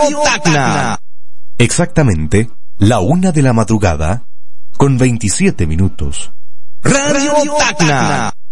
Tacna. Exactamente, la 1 de la madrugada, con 27 minutos. Radio Tacna.